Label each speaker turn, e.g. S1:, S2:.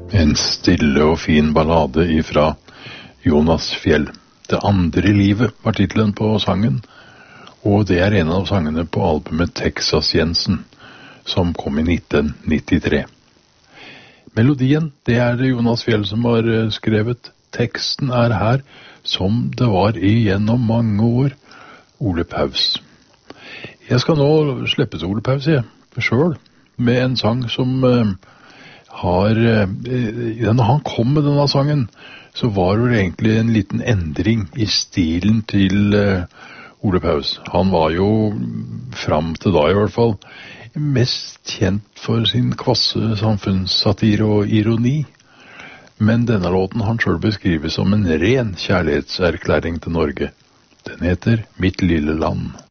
S1: En stille og fin ballade ifra Jonas Fjell. Det andre livet var titelen på sangen, og det er en av sangene på albumet Texas Jensen, som kom i 1993. Melodien, det er det Jonas Fjell som har skrevet. Teksten er her, som det var igjennom mange år, Ole Paus. Jeg skal nå slippe til Ole Paus, selv, med en sang som når han kom med denne sangen, så var det egentlig en liten endring i stilen til Ole Paus. Han var jo, fram til da i hvert fall, mest kjent for sin kvasse samfunnssatire og ironi. Men denne låten han selv beskriver som en ren kjærlighetserklæring til Norge. Den heter Mitt lille land.